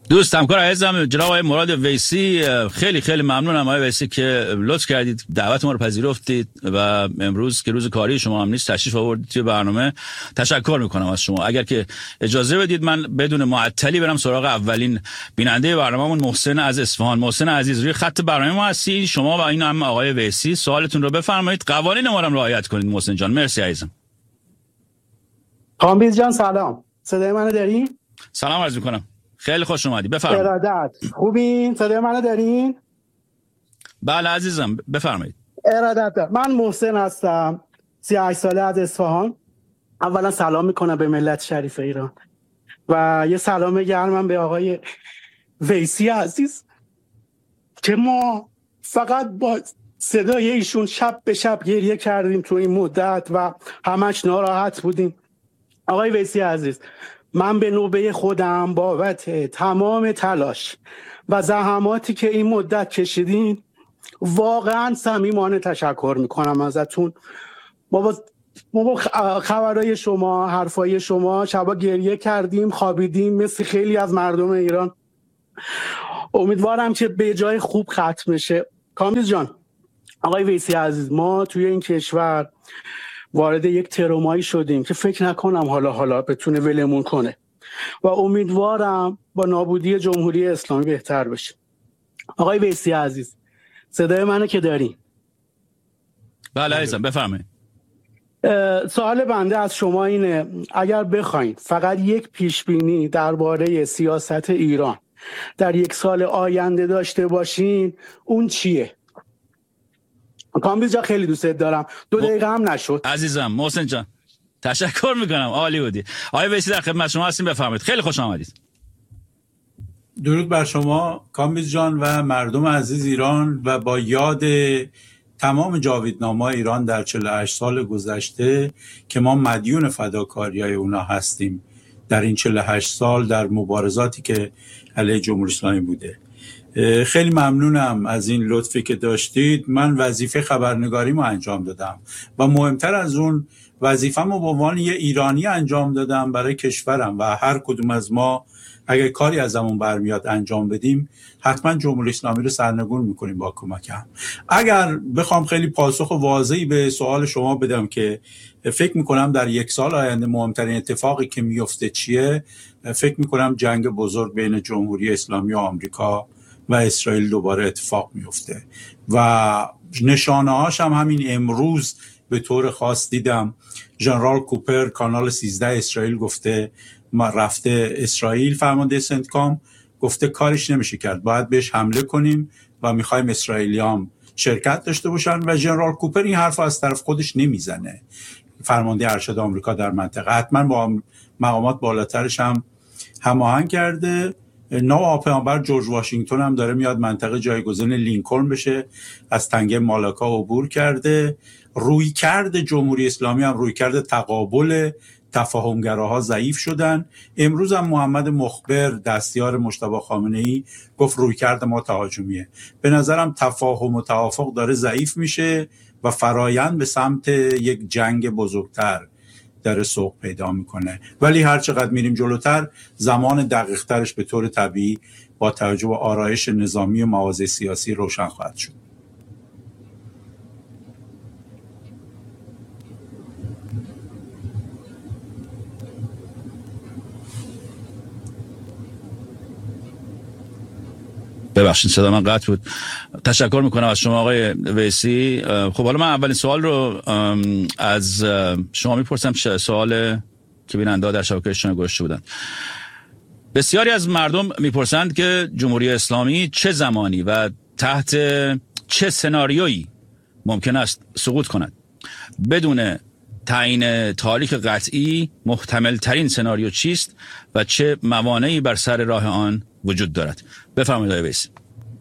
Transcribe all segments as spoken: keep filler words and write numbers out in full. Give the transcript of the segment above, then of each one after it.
دوست همکار عزیزم جناب آقای مراد ویسی، خیلی خیلی ممنونم آقای ویسی که لطف کردید دعوت ما رو پذیرفتید و امروز که روز کاری شما هم نیست تشریف آوردید توی برنامه. تشکر میکنم از شما. اگر که اجازه بدید من بدون معطلی برم سراغ اولین بیننده برنامه‌مون، محسن از اصفهان. محسن عزیز روی خط برنامه ما هستی، شما و این هم آقای ویسی سوالتون رو بفرمایید. قوانین ما رو رعایت کنید محسن جان. مرسی عزیزم. کامبیز جان سلام، صدای منو داری؟ سلام عرض میکنم، خیلی خوش اومدی، بفرمایید. ارادت، خوبین؟ صدای منو دارین؟ بله عزیزم بفرمایید. ارادت. من محسن هستم، سی و هشت ساله از اصفهان. اولا سلام میکنم به ملت شریف ایران و یه سلام گرمم به آقای ویسی عزیز که ما فقط با صدای ایشون شب به شب گریه کردیم تو این مدت و همش ناراحت بودیم. آقای ویسی عزیز، من به نوبه خودم بابت تمام تلاش و زحماتی که این مدت کشیدین واقعا صمیمانه تشکر میکنم ازتون. ما با ما با خبرهای شما، حرفای شما شبا گریه کردیم، خوابیدیم مثل خیلی از مردم ایران. امیدوارم که به جای خوب ختم شه. کامبیز جان، آقای ویسی عزیز، ما توی این کشور وارد یک ترومایی شدیم که فکر نکنم حالا حالا بتونه ولمون کنه و امیدوارم با نابودی جمهوری اسلامی بهتر بشه. آقای ویسی عزیز، صدای منو که دارین؟ بله عزیزم بفرمایید. سوال بنده از شما اینه، اگر بخواین فقط یک پیش بینی درباره سیاست ایران در یک سال آینده داشته باشین، اون چیه؟ کامبیز جان خیلی دوستت دارم. دو دقیقه هم نشد عزیزم. محسن جان تشکر میکنم، عالی بودی. آقای ویسی در خدمت شما هستیم، بفرمایید. خیلی خوش آمدید. درود بر شما کامبیز جان و مردم عزیز ایران و با یاد تمام جاویدنامه‌های ایران در چهل و هشت سال گذشته که ما مدیون فداکاری‌های اونا هستیم در این چهل و هشت سال در مبارزاتی که علیه جمهوری اسلامی بوده. خیلی ممنونم از این لطفی که داشتید. من وظیفه خبرنگاریمو انجام دادم و مهمتر از اون وظیفه‌مو به عنوان یه ایرانی انجام دادم برای کشورم و هر کدوم از ما اگه کاری ازمون برمیاد انجام بدیم حتما جمهوری اسلامی رو سرنگون میکنیم با کمکم. اگر بخوام خیلی پاسخ واضحی به سوال شما بدم که فکر میکنم در یک سال آینده مهمترین اتفاقی که میفته چیه، فکر میکنم جنگ بزرگ بین جمهوری اسلامی و آمریکا و اسرائیل دوباره اتفاق میفته و نشانه هاش هم همین امروز به طور خاص دیدم. ژنرال کوپر کانال سیزده اسرائیل گفته ما رفته اسرائیل، فرمانده سنتکام گفته کارش نمیشه کرد، باید بهش حمله کنیم و میخوایم اسرائیلیام شرکت داشته باشن و ژنرال کوپر این حرف از طرف خودش نمیزنه، فرمانده ارشد آمریکا در منطقه. حتما با مقامات بالاترش هم هماهنگ کرده. نوآ پیامبر جورج واشنگتن هم داره میاد منطقه جایگزین لینکلن بشه، از تنگه مالاکا عبور کرده. روی کرده جمهوری اسلامی هم روی کرده تقابل تفاهمگراها ضعیف شدن. امروز هم محمد مخبر دستیار مجتبی خامنه‌ای گفت روی کرده ما تهاجمیه. به نظرم تفاهم و توافق داره ضعیف میشه و فرایند به سمت یک جنگ بزرگتر داره سوق پیدا میکنه. ولی هر چقدر میریم جلوتر زمان دقیق ترش به طور طبیعی با توجه به آرایش نظامی و مواضع سیاسی روشن خواهد شد. ببخشید صدا من قطع بود. تشکر میکنم از شما آقای ویسی. خب حالا من اولین سوال رو از شما میپرسم، سوال که بیننده در شبکه اجتماعی گذاشته بودن. بسیاری از مردم میپرسند که جمهوری اسلامی چه زمانی و تحت چه سناریویی ممکن است سقوط کند. بدون تعیین تاریخ قطعی محتمل ترین سناریو چیست و چه موانعی بر سر راه آن وجود دارد؟ بفرمایید آقای ویسی.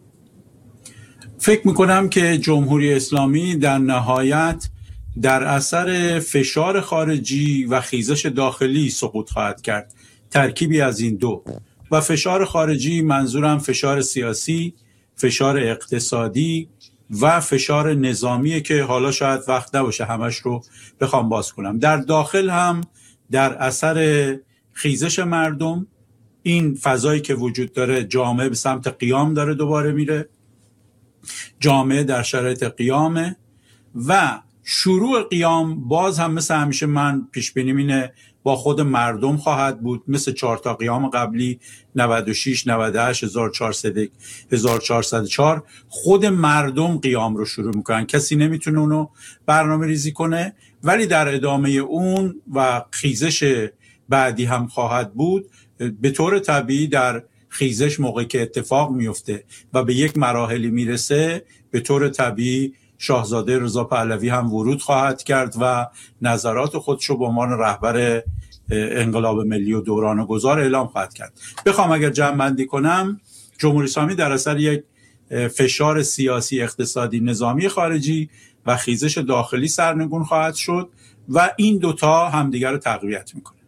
فکر میکنم که جمهوری اسلامی در نهایت در اثر فشار خارجی و خیزش داخلی سقوط خواهد کرد، ترکیبی از این دو. و فشار خارجی منظورم فشار سیاسی، فشار اقتصادی و فشار نظامی که حالا شاید وقت نباشه همش رو بخوام باز کنم. در داخل هم در اثر خیزش مردم این فضایی که وجود داره، جامعه به سمت قیام داره دوباره میره، جامعه در شرایط قیامه و شروع قیام باز هم مثل همیشه من پیش بینیم اینه با خود مردم خواهد بود، مثل چهار تا قیام قبلی نود و شش، نود و هشت، هزار و چهارصد و یک، هزار و چهارصد و چهار خود مردم قیام رو شروع میکنن، کسی نمیتونه اونو برنامه ریزی کنه، ولی در ادامه اون و خیزش بعدی هم خواهد بود. به طور طبیعی در خیزش موقعی که اتفاق میفته و به یک مراحلی میرسه، به طور طبیعی شاهزاده رضا پهلوی هم ورود خواهد کرد و نظرات خودش رو به عنوان رهبر انقلاب ملی و دوران گذار اعلام خواهد کرد. بخوام اگر جمع بندی کنم، جمهوری اسلامی در اثر یک فشار سیاسی، اقتصادی، نظامی خارجی و خیزش داخلی سرنگون خواهد شد و این دوتا همدیگر رو تقویت میکنه.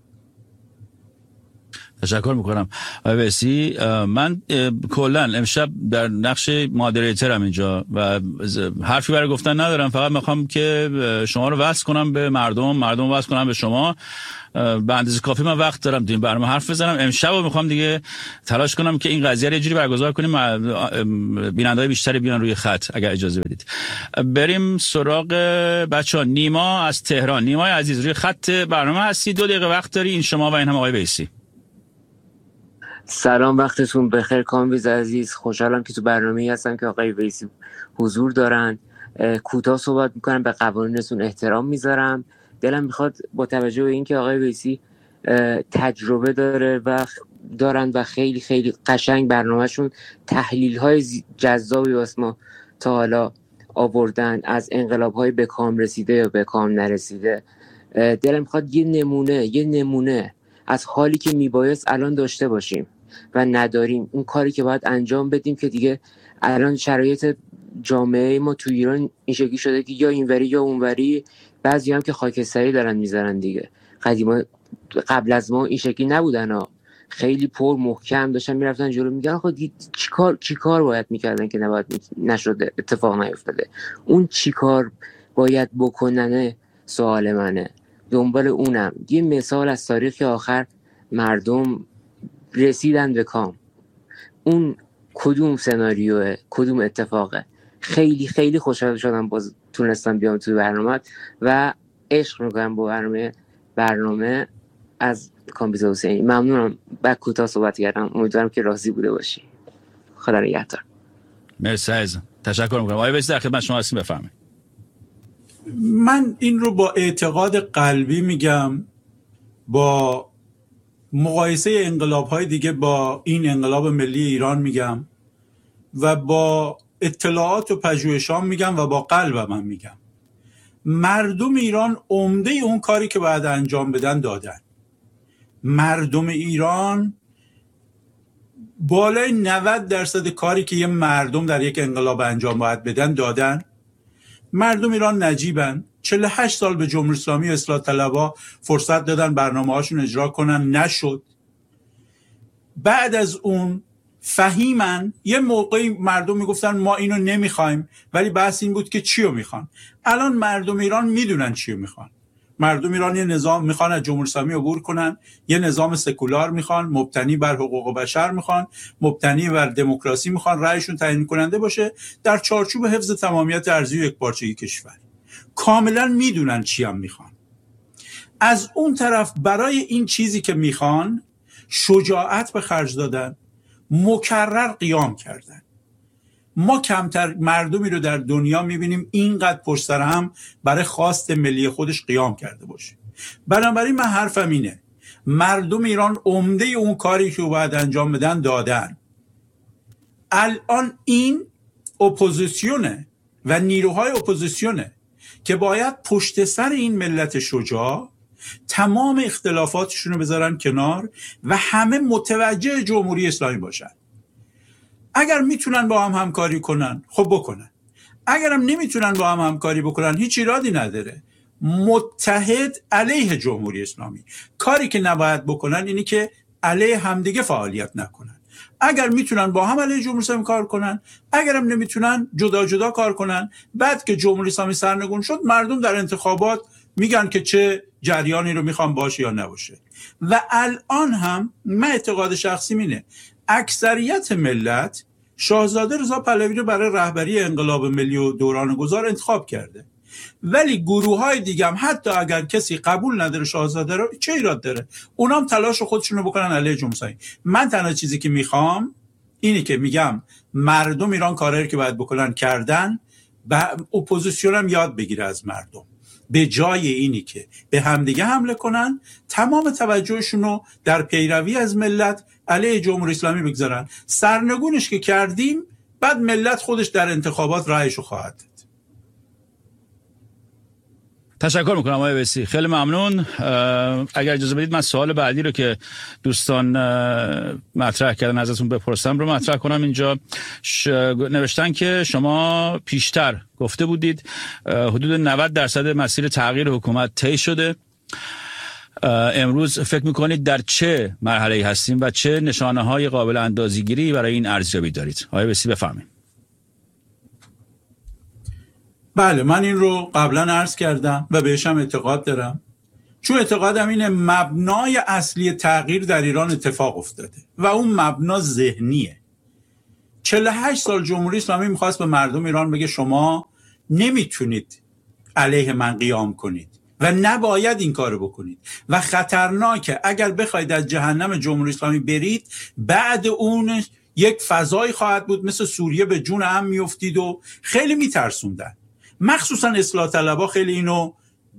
تشکر میکنم آقای ویسی. من کلا امشب در نقش مادریترم اینجا و حرفی برای گفتن ندارم، فقط میخوام که شما رو وصل کنم به مردم، مردم وصل کنم به شما. به اندازه کافی من وقت دارم تو این برنامه حرف بزنم. امشب رو میخوام دیگه تلاش کنم که این قضیه رو یه جوری برگزار کنیم بیننده‌های بیشتری بیان روی خط اگر اجازه بدید. بریم سراغ بچه‌ها. نیما از تهران. نیمای عزیز روی خط برنامه هستی، دو دقیقه وقت داری، این شما و این هم آقای ویسی. سلام، وقتتون بخیر کامبیز عزیز. خوشحالم که تو برنامه‌ای هستم که آقای ویسی حضور دارن. کوتاه صحبت میکنم، به قوانینتون احترام میذارم. دلم میخواد با توجه به اینکه آقای ویسی تجربه داره و دارن و خیلی خیلی قشنگ برنامهشون تحلیل‌های جذابی واسه ما تا حالا آوردن از انقلاب‌های به کام رسیده یا به کام نرسیده، دلم میخواد یه نمونه یه نمونه از حالی که میبایست الان داشته باشیم و نداریم، اون کاری که باید انجام بدیم که دیگه الان شرایط جامعه ما تو ایران این شکلی شده که یا اینوری یا اونوری، بعضی هم که خاکستری دارن میذارن دیگه. قدیما قبل از ما این شکلی نبودن ها، خیلی پر محکم داشتن میرفتن جلو، میگن آخه چیکار چیکار باید میکردن که نباید نشده، اتفاق نیفتاده. اون چیکار باید بکننه سوال منه، دنبال اونم. یه مثال از تاریخ آخر مردم رسیدن به کام، اون کدوم سناریوه، کدوم اتفاقه؟ خیلی خیلی خوشحال شدم باز تونستم بیام توی برنامه و عشق میکنم با برنامه برنامه از کامبیز حسینی. ممنونم. بعد کوتاه صحبت کردم، امیدوارم که راضی بوده باشی. خدا نگهدار. مرسی عزیزم، تشکر میکنم. آقای ویسی در خدمت شما هستیم، بفرمایید. من این رو با اعتقاد قلبی میگم، با مقایسه انقلاب‌های دیگه با این انقلاب ملی ایران میگم و با اطلاعات و پژوهشام میگم و با قلبم هم میگم. مردم ایران عمده اون کاری که باید انجام بدن دادن. مردم ایران بالای نود درصد کاری که یه مردم در یک انقلاب انجام باید بدن دادن. مردم ایران نجیبن. چهل و هشت سال به جمهوری اسلامی و اصلاح طلبها فرصت دادن برنامه هاشون اجرا کنن، نشد. بعد از اون فهیمن. یه موقعی مردم میگفتن ما اینو نمیخوایم، ولی بحث این بود که چیو میخوان. الان مردم ایران میدونن چیو میخوان. مردم ایران یه نظام میخوان از جمهوری اسلامی عبور کنن، یه نظام سکولار میخوان، مبتنی بر حقوق بشر میخوان، مبتنی بر دموکراسی میخوان، رأیشون تعیین کننده باشه در چارچوب حفظ تمامیت ارضی و یکپارچگی کشور. کاملا میدونن چی هم میخوان. از اون طرف برای این چیزی که میخوان شجاعت به خرج دادن، مکرر قیام کردن. ما کمتر مردمی رو در دنیا میبینیم اینقدر پشت سر هم برای خواست ملی خودش قیام کرده باشه. بنابراین من حرفم اینه، مردم ایران عمده اون کاری که باید انجام بدن دادن. الان این اپوزیسیونه و نیروهای اپوزیسیونه که باید پشت سر این ملت شجاع تمام اختلافاتشون رو بذارن کنار و همه متوجه جمهوری اسلامی باشن. اگر میتونن با هم همکاری کنن خب بکنن، اگرم نمیتونن با هم همکاری بکنن هیچ ایرادی نداره. متحد علیه جمهوری اسلامی. کاری که نباید بکنن اینی که علیه همدیگه فعالیت نکنن. اگر میتونن با هم علیه جمهوری اسلامی کار کنن، اگرم نمیتونن جدا جدا کار کنن. بعد که جمهوری اسلامی سرنگون شد، مردم در انتخابات میگن که چه جریانی رو میخوام باشه یا نباشه. و الان هم من اعتقاد شخصی اینه اکثریت ملت شاهزاده رضا پهلوی رو برای رهبری انقلاب ملی و دوران گذار انتخاب کرده، ولی گروه های دیگه هم حتی اگر کسی قبول نداره شاهزاده رو، چه ایراد داره؟ اونام تلاش خودشون رو بکنن علیه جمهوری اسلامی. من تنها چیزی که میخوام اینی که میگم مردم ایران کاری که باید بکنن کردن، و اپوزیسیون هم یاد بگیره از مردم، به جای اینی که به همدیگه حمله کنن تمام توجهشون رو در پیروی از ملت علیه جمهوری اسلامی بگذارن. سرنگونش که کردیم بعد ملت خودش در انتخابات رأیشو خواهد داد. تشکر میکنم آقای ویسی، خیلی ممنون. اگر اجازه بدید من سوال بعدی رو که دوستان مطرح کردن ازتون بپرسم رو مطرح کنم. اینجا ش... نوشتن که شما پیشتر گفته بودید حدود نود درصد مسیر تغییر حکومت طی شده. امروز فکر میکنید در چه مرحله‌ای هستیم و چه نشانه‌های قابل اندازه‌گیری برای این ارزیابی دارید؟ آقای ویسی بفرمایید. بله، من این رو قبلا عرض کردم و بهش هم اعتقاد دارم، چون اعتقادم اینه مبنای اصلی تغییر در ایران اتفاق افتاده و اون مبنا ذهنیه. چهل و هشت سال جمهوری اسلامی میخواست به مردم ایران بگه شما نمیتونید علیه من قیام کنید و نباید این کارو بکنید و خطرناکه اگر بخواید از جهنم جمهوری اسلامی برید، بعد اون یک فضایی خواهد بود مثل سوریه به جون هم میافتید و خیلی میترسوندن. مخصوصا اصلاح طلبها خیلی اینو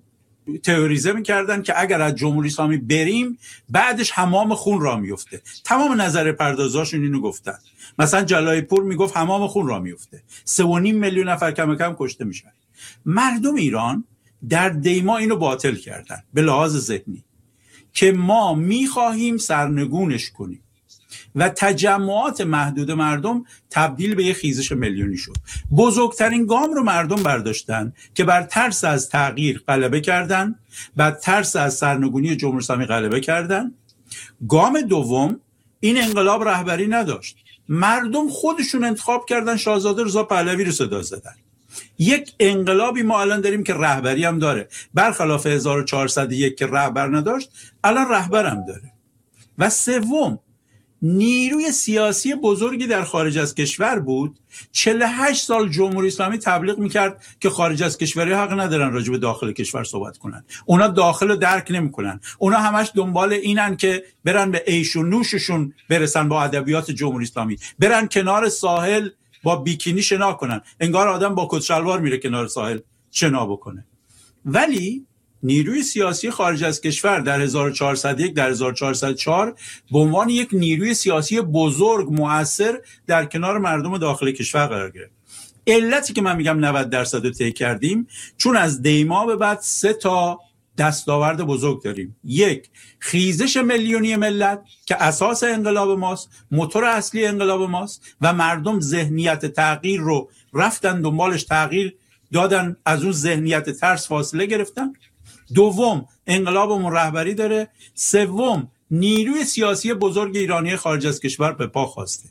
تئوریزه میکردن که اگر از جمهوری اسلامی بریم بعدش حمام خون را میفته. تمام نظر پردازاشون اینو گفتن. مثلا جلای پور میگفت حمام خون را میفته، سه و نیم میلیون نفر کم کم کشته میشن. مردم ایران در دیما اینو باطل کردن به لحاظ ذهنی که ما میخواهیم سرنگونش کنیم و تجمعات محدود مردم تبدیل به یه خیزش میلیونی شد. بزرگترین گام رو مردم برداشتن که بر ترس از تغییر غلبه کردن، بر ترس از سرنگونی جمهوری اسلامی غلبه کردن. گام دوم، این انقلاب رهبری نداشت، مردم خودشون انتخاب کردن شاهزاده رضا پهلوی رو صدا زدن. یک انقلابی ما الان داریم که رهبری هم داره، برخلاف هزار و چهارصد و یک که رهبر نداشت، الان رهبر هم داره. و سوم، نیروی سیاسی بزرگی در خارج از کشور بود. چهل و هشت سال جمهوری اسلامی تبلیغ میکرد که خارج از کشوری حق ندارن راجع به داخل کشور صحبت کنن، اونا داخل رو درک نمیکنن، اونا همش دنبال اینن که برن به عیش و نوششون برسن با ادبیات جمهوری اسلامی، برن کنار ساحل با بیکینی شنا کنن، انگار آدم با کت شلوار میره کنار ساحل شنا بکنه. ولی نیروی سیاسی خارج از کشور در هزار و چهارصد و یک در هزار و چهارصد و چهار به عنوان یک نیروی سیاسی بزرگ مؤثر در کنار مردم داخل کشور قرار گرفت. علتی که من میگم نود درصد رو طی کردیم چون از دیما به بعد سه تا دستاورد بزرگ داریم. یک، خیزش میلیونی ملت که اساس انقلاب ماست، موتور اصلی انقلاب ماست و مردم ذهنیت تغییر رو رفتن دنبالش، تغییر دادن، از اون ذهنیت ترس فاصله گرفتن. دوم، انقلابمون رهبری داره. سوم، نیروی سیاسی بزرگ ایرانی خارج از کشور به پا خواسته.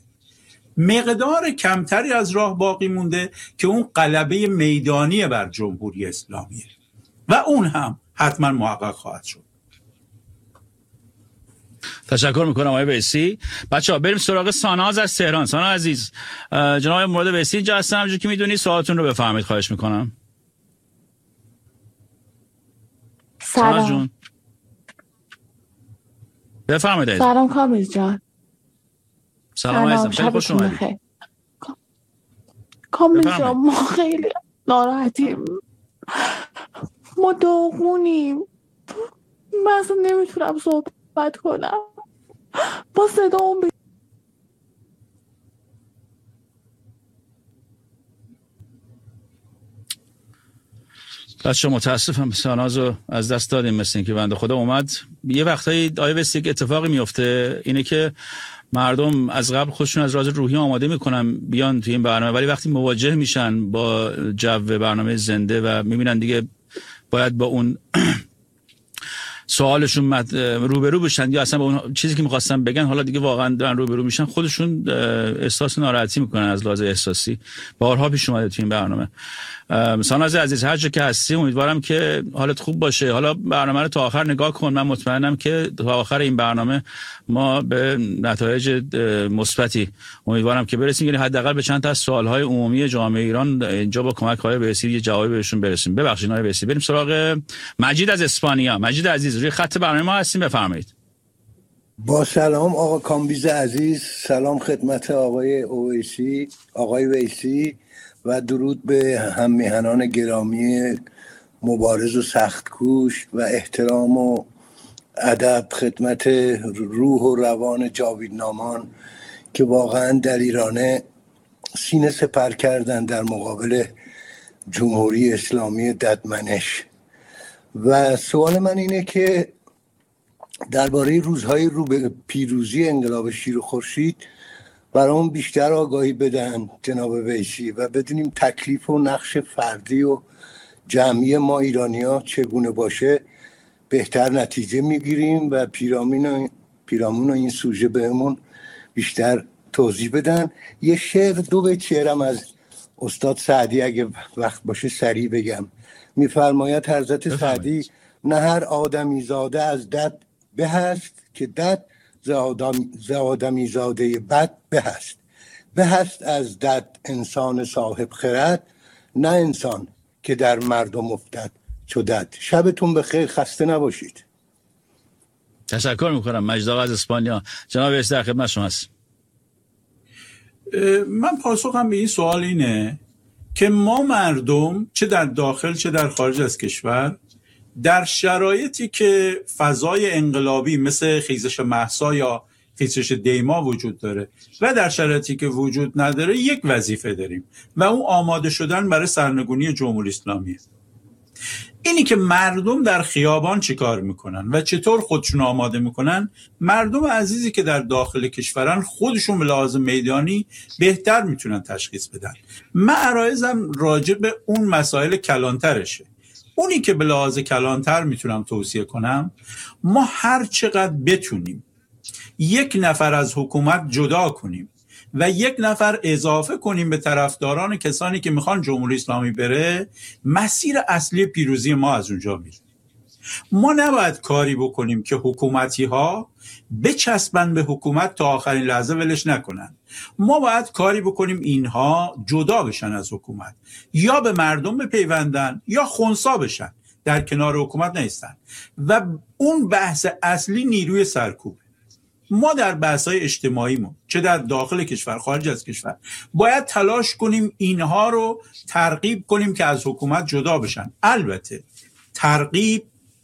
مقدار کمتری از راه باقی مونده که اون غلبه میدانی بر جمهوری اسلامیه و اون هم حتما محقق خواهد شد. تشکر میکنم آقای ویسی. بچه‌ها بریم سراغ ساناز از تهران. ساناز عزیز، جناب مورد ویسی اینجا هستن، همونجوری که میدونی سوالتون رو بفرمایید خواهش میکنم. سلام جون. بفرمایید. سلام کامیز جان. سلام عزیزم، خیلی خوش اومدید. کامیز جان ما خیلی ناراحتیم، ما داغونیم، من اصلا نمیتونم صحبت کنم با صدام. بچه متاسفم سانازو از دست دادیم، مثل این که بنده خدا اومد. یه وقتایی آیه ویسی که اتفاقی میفته اینه که مردم از قبل خودشون از راز روحی آماده میکنن بیان توی این برنامه، ولی وقتی مواجه میشن با جو برنامه زنده و میبینن دیگه باید با اون سوالشون مد... روبرو بشن یا اصلا با اون چیزی که میخواستن بگن حالا دیگه واقعا دارن روبرو میشن، خودشون احساس ناراحتی میکنن از لحاظ احساسی. بارها پیش اومده تو این برنامه. ساناز عزیز هر جا که هستی امیدوارم که حالت خوب باشه. حالا برنامه رو تا آخر نگاه کن، من مطمئنم که تا آخر این برنامه ما به نتایج مثبتی امیدوارم که برسیم، یعنی حداقل به چند تا از سوال‌های عمومی جامعه ایران اینجا با کمک های ویسی یه جوابی بهشون برسیم. ببخشید آقای ویسی. بریم سراغ مجید از اسپانیا. مجید عزیز روی خط برنامه ما هستیم، بفرمایید. با سلام آقا کامبیز عزیز، سلام خدمت آقای اویسی، آقای ویسی و درود به هم میهنان گرامی مبارز و سختکوش و احترام و ادب خدمت روح و روان جاویدنامان که واقعا در ایرانه سینه سپر کردن در مقابل جمهوری اسلامی ددمنش. و سوال من اینه که درباره روزهای رو به پیروزی انقلاب شیر و خورشید برامون بیشتر آگاهی بدن جناب ویسی و بدونیم تکلیف و نقش فردی و جمعی ما ایرانی‌ها چگونه باشه بهتر نتیجه میگیریم و پیرامون و پیرامون و این سوژه بهمون بیشتر توضیح بدن. یه شعر دو بیت شعرم از استاد سعدی اگه وقت باشه سریع بگم. میفرماید حضرت سعدی نه هر آدمی زاده از دد به هست که دد ز آدمی زاده بد به هست. به هست از دد انسان صاحب خرد، نه انسان که در مردم افتد چو دد. شبتون بخیر، خسته نباشید. تشکر میکنم. مجید آقا از اسپانیا. جناب ویسی در خدمت شما هست. من پاسخم به این سوال اینه که ما مردم چه در داخل چه در خارج از کشور در شرایطی که فضای انقلابی مثل خیزش مهسا یا خیزش دیما وجود داره و در شرایطی که وجود نداره یک وظیفه داریم و اون آماده شدن برای سرنگونی جمهوری اسلامی. اینی که مردم در خیابان چی کار میکنن و چطور خودشون آماده میکنن، مردم عزیزی که در داخل کشورن خودشون به لحاظ میدانی بهتر میتونن تشخیص بدن. من عرایزم راجع به اون مسائل کلانترشه. اونی که به لحاظ کلانتر میتونم توصیه کنم، ما هر چقدر بتونیم یک نفر از حکومت جدا کنیم و یک نفر اضافه کنیم به طرفداران کسانی که میخوان جمهوری اسلامی بره، مسیر اصلی پیروزی ما از اونجا میره. ما نباید کاری بکنیم که حکومتی ها بچسبن به حکومت تا آخرین لحظه ولش نکنن. ما باید کاری بکنیم اینها جدا بشن از حکومت، یا به مردم بپیوندن یا خنثی بشن، در کنار حکومت نیستن. و اون بحث اصلی نیروی سرکوب. ما در بحث‌های اجتماعیمون چه در داخل کشور خارج از کشور باید تلاش کنیم اینها رو ترغیب کنیم که از حکومت جدا بشن. البته ترغیب،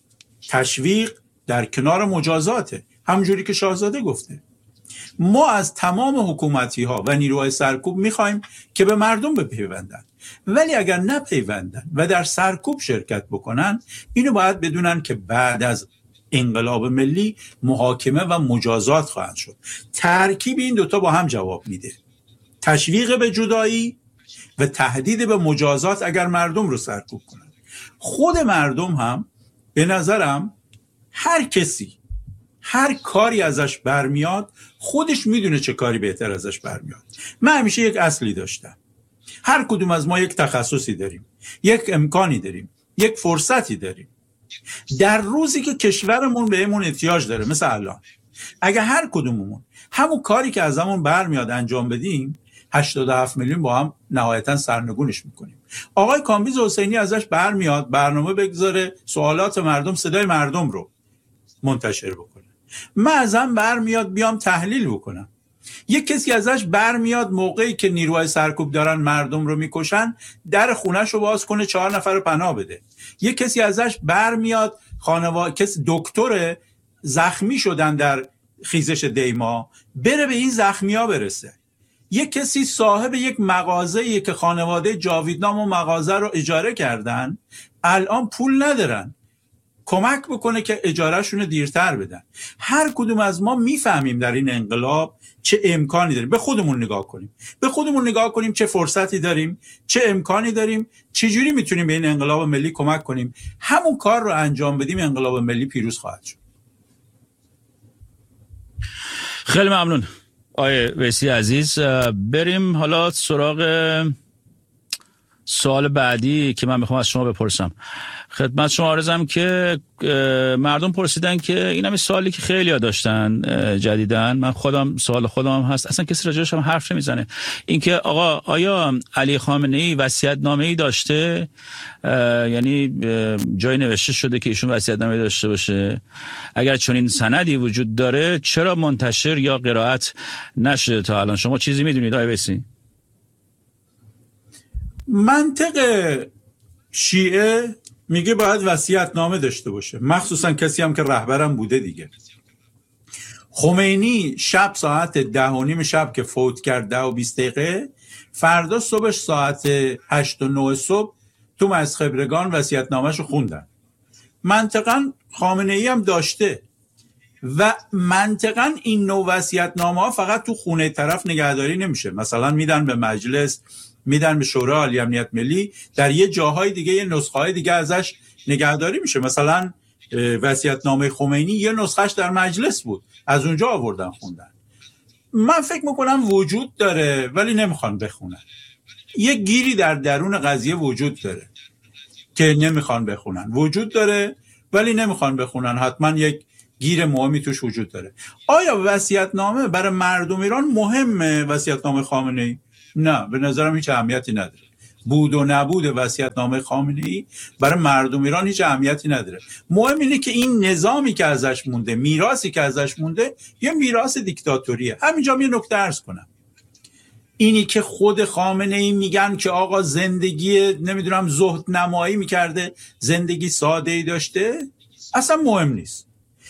تشویق در کنار مجازاته، همونجوری که شاهزاده گفته. ما از تمام حکومتی ها و نیروهای سرکوب میخوایم که به مردم بپیوندن، ولی اگر نپیوندن و در سرکوب شرکت بکنن، اینو باید بدونن که بعد از انقلاب ملی محاکمه و مجازات خواهند شد. ترکیب این دوتا با هم جواب میده، تشویق به جدایی و تهدید به مجازات اگر مردم رو سرکوب کنن. خود مردم هم به نظرم هر کسی هر کاری ازش برمیاد خودش میدونه چه کاری بهتر ازش برمیاد. من همیشه یک اصلی داشتم، هر کدوم از ما یک تخصصی داریم، یک امکانی داریم، یک فرصتی داریم. در روزی که کشورمون بهمون احتیاج داره، مثل الان، اگه هر کدوممون همون کاری که ازمون برمیاد انجام بدیم، هشتاد و هفت میلیون با هم نهایتا سرنگونش میکنیم. آقای کامبیز حسینی ازش برمیاد برنامه بگذاره سوالات مردم، صدای مردم رو منتشر بکنه. من ازم برمیاد بیام تحلیل بکنم. یک کسی ازش برمیاد موقعی که نیروهای سرکوب دارن مردم رو میکشن در خونش رو باز کنه، چهار نفر رو پناه بده. یک کسی ازش برمیاد خانواده کسی دکتر زخمی شدن در خیزش دیما بره به این زخمیا برسه. یک کسی صاحب یک مغازه‌ای که خانواده جاویدنام و مغازه رو اجاره کردن الان پول ندارن، کمک بکنه که اجارهشون رو دیرتر بدن. هر کدوم از ما میفهمیم در این انقلاب چه امکانی داریم. به خودمون نگاه کنیم، به خودمون نگاه کنیم چه فرصتی داریم، چه امکانی داریم، چه جوری میتونیم به این انقلاب ملی کمک کنیم. همون کار رو انجام بدیم، انقلاب ملی پیروز خواهد شد. خیلی ممنون آقای ویسی عزیز. بریم حالا سراغ سوال بعدی که من میخوام از شما بپرسم. خدمت شما عرضم که مردم پرسیدن که این همین سوالی که خیلی ها داشتن جدیدن، من خودم سوال خودم هست، اصلا کسی راجعش هم حرف نمیزنه، این که آقا آیا علی خامنه‌ای وصیت‌نامه‌ای داشته؟ یعنی جای نوشته شده که ایشون وصیت‌نامه‌ای داشته باشه؟ اگر چنین سندی وجود داره چرا منتشر یا قرائت نشده تا الان؟ شما چیزی میدونید آقای ویسی؟ منطق شیعه میگه باید وصیت‌نامه داشته باشه، مخصوصا کسی هم که رهبرم بوده دیگه. خمینی شب ساعت ده و نیم شب که فوت کرد، ده و بیست دقیقه، فردا صبحش ساعت هشت و نه صبح تو مسجد خبرگان وصیت‌نامه‌شو خوندن. منطقاً خامنه‌ای هم داشته و منطقاً این نوع وصیت‌نامه‌ها فقط تو خونه طرف نگهداری نمیشه، مثلا میدن به مجلس، میدن به شورای عالی امنیت ملی، در یه جاهای دیگه یه نسخه‌های دیگه ازش نگهداری میشه. مثلا وصیت‌نامه خمینی یه نسخهش در مجلس بود، از اونجا آوردن خوندن. من فکر میکنم وجود داره ولی نمیخوان بخونن. یه گیری در درون قضیه وجود داره که نمیخوان بخونن، وجود داره ولی نمیخوان بخونن. حتما یک گیر مهمی توش وجود داره. آیا وصیت‌نامه برای مردم ایران مهمه؟ وصیت‌نامه خامنه‌ای نه، به نظرم هیچ اهمیتی نداره. بود و نبود وصیت‌نامه خامنه‌ای برای مردم ایران هیچ اهمیتی نداره. مهم اینه که این نظامی که ازش مونده، میراثی که ازش مونده، یه میراث دیکتاتوریه. همینجا یه نکته عرض کنم، اینی که خود خامنه‌ای میگن که آقا زندگی نمیدونم زهد نمایی میکرده، زندگی ساده‌ای داشته، اصلا مهم نیست.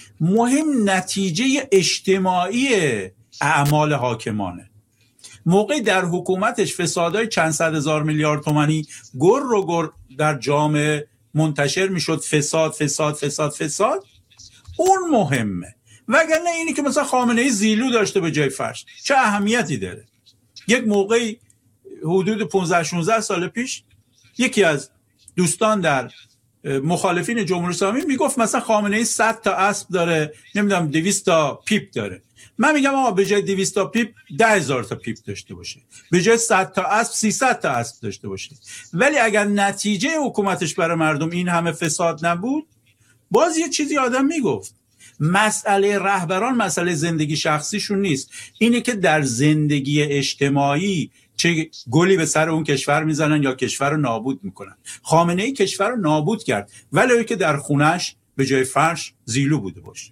مهم نتیجه اجتماعی اعمال حاکمانه. موقعی در حکومتش فسادهای چند صد هزار میلیارد تومانی گر رو گر در جامعه منتشر میشد، فساد فساد فساد فساد، اون مهمه. وگرنه اینی که مثلا خامنه‌ای زیلو داشته به جای فرش چه اهمیتی داره؟ یک موقعی حدود پانزده شانزده سال پیش یکی از دوستان در مخالفین جمهوری اسلامی میگفت مثلا خامنه‌ای صد تا اسب داره، نمیدونم دویست تا پیپ داره. من میگم آقا به جای دویست تا پیپ ده هزار تا پیپ داشته باشه، به جای صد تا اسب سیصد تا اسب داشته باشه. ولی اگر نتیجه حکومتش برای مردم این همه فساد نبود، باز یه چیزی آدم میگفت. مسئله رهبران مسئله زندگی شخصیشون نیست، اینه که در زندگی اجتماعی چه گلی به سر اون کشور میزنن یا کشور رو نابود میکنن. خامنه‌ای کشور رو نابود کرد ولی که در خونش به جای فرش زیلو بوده باشه.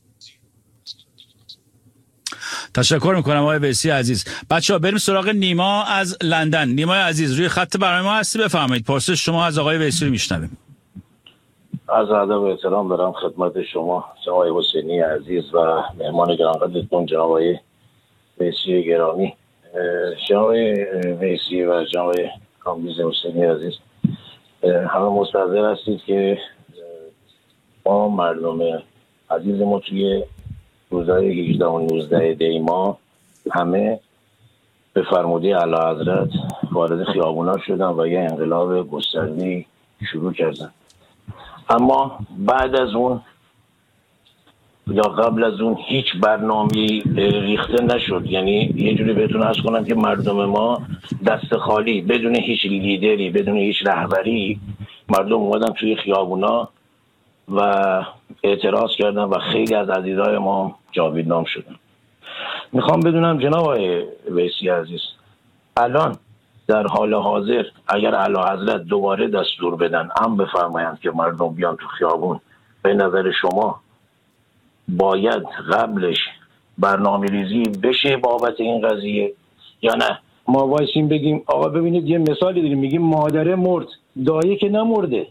تشکر میکنم آقای ویسی عزیز. بچه‌ها بریم سراغ نیما از لندن. نیما عزیز روی خط برنامه ما هستی، بفرمایید. پرسش شما از آقای ویسی رو میشنویم. از ادب و احترام دارم خدمت شما آقای حسینی عزیز و مهمان گرانقدرتون جناب آقای ویسی گرامی. جناب ویسی و جناب کامبیز حسینی عزیز، همه مستحضر هستید که ما مردم عزیز ما توی روزهای هجده و نوزده دی ماه همه به فرموده اعلیحضرت وارد خیابونا شدن و یه انقلاب گسترده‌ای شروع کردن. اما بعد از اون یا قبل از اون هیچ برنامه‌ای ریخته نشد. یعنی یه جوری بهتون عرض کنم که مردم ما دست خالی، بدون هیچ لیدری، بدون هیچ رهبری، مردم اومدن توی خیابونا و اعتراض کردن و خیلی از عزیزای ما جاویدنام شدن. میخوام بدونم جناب آقای ویسی عزیز، الان در حال حاضر اگر اعلیحضرت دوباره دستور بدن هم بفرمایند که مردم بیان تو خیابون، به نظر شما باید قبلش برنامه ریزی بشه بابت این قضیه یا نه ما وایسیم بگیم آقا ببینید یه مثالی داریم، میگیم مادره مرد دایه که نمرده؟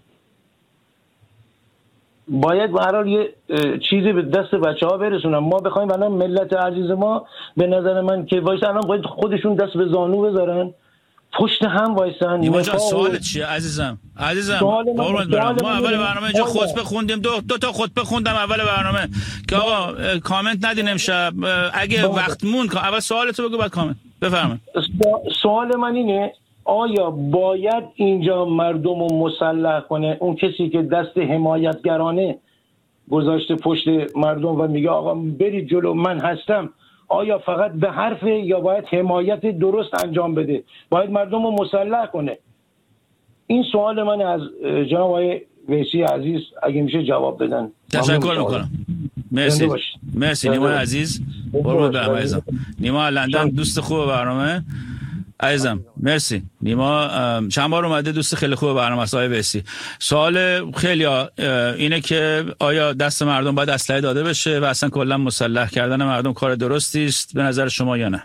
باید به هر حال یه چیزی به دست بچه ها برسونم. ما بخوایم الان ملت عزیز ما، به نظر من که وایس الان باید خودشون دست به زانو بذارن، پشت هم وایسن. نیما جان سوال چیه عزیزم؟ عزیزم قربونت برم، ما اول برنامه اینجا خطبه خوندیم، دو, دو تا خطبه خوندم اول برنامه که آقا کامنت ندین امشب، اگه وقت مون اول سوالتو بگو بعد کامنت. بفرمایید. سوال من اینه آیا باید اینجا مردم رو مسلح کنه اون کسی که دست حمایتگرانه گذاشته پشت مردم و میگه آقا برید جلو من هستم، آیا فقط به حرف یا باید حمایت درست انجام بده؟ باید مردم رو مسلح کنه؟ این سوال من از جناب آقای ویسی عزیز اگه میشه جواب بدن. تشکر میکنم. مرسی مرسی نیما عزیز. قربونت برم عزیزم. نیما لندن دوست خوب برنامه عزیزم. مرسی نیما، چند بار اومده، دوست خیلی خوب برنامه است. آقای ویسی سوال خیلی اینه که آیا دست مردم باید اسلحه داده بشه و اصلا کلا مسلح کردن مردم کار درستی است به نظر شما یا نه؟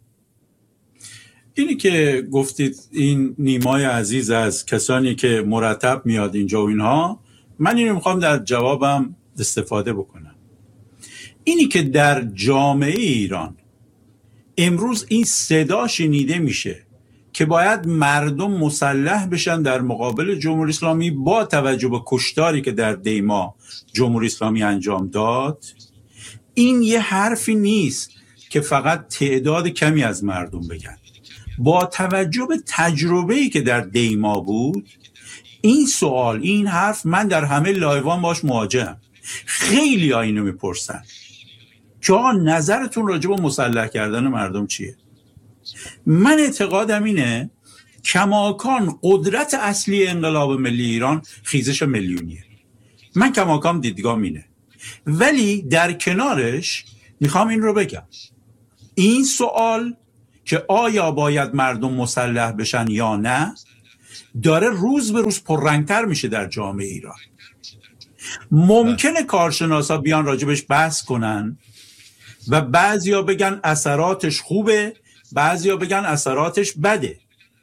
اینی که گفتید این نیمای عزیز از کسانی که مرتب میاد اینجا و اینها، من اینو میخوام در جوابم استفاده بکنم. اینی که در جامعه ایران امروز این صدا شنیده میشه که باید مردم مسلح بشن در مقابل جمهوری اسلامی با توجه به کشتاری که در دیما جمهوری اسلامی انجام داد، این یه حرفی نیست که فقط تعداد کمی از مردم بگن. با توجه به تجربه‌ای که در دیما بود، این سوال، این حرف من در همه لایوان باش مواجهم. خیلی ها اینو میپرسن که آقا نظرتون راجع به مسلح کردن مردم چیه؟ من اعتقادم اینه کماکان قدرت اصلی انقلاب ملی ایران خیزش میلیونیه. من کماکان دیدگاهم اینه، ولی در کنارش میخوام این رو بگم، این سوال که آیا باید مردم مسلح بشن یا نه داره روز به روز پررنگتر میشه در جامعه ایران. ممکنه کارشناسا بیان راجبش بحث کنن و بعضیا بگن اثراتش خوبه، بعضیا بگن اثراتش بده،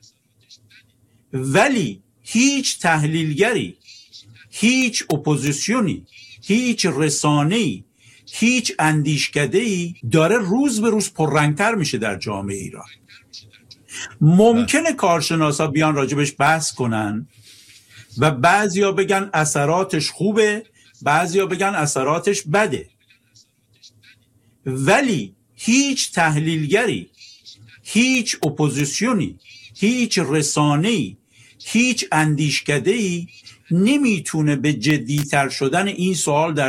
ولی هیچ تحلیلگری، هیچ اپوزیسیونی، هیچ رسانه‌ای، هیچ اندیشکده‌ای داره روز به روز پررنگتر میشه در جامعه ایران. ممکنه کارشناسا بیان راجبش بحث کنن و بعضیا بگن اثراتش خوبه، بعضیا بگن اثراتش بده، ولی هیچ تحلیلگری، هیچ اپوزیسیونی، هیچ رسانه‌ای، هیچ اندیشکده‌ای نمیتونه به جدی‌تر شدن این سوال در